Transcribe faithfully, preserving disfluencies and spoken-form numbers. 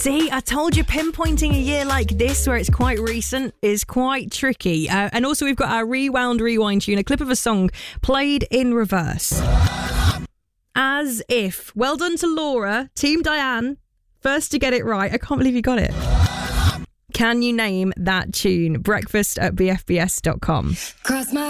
See, I told you pinpointing a year like this where it's quite recent is quite tricky. Uh, and also we've got our Rewound Rewind tune, a clip of a song played in reverse. As if. Well done to Laura, Team Diane, first to get it right. I can't believe you got it. Can you name that tune? Breakfast at b f b s dot com. Cross my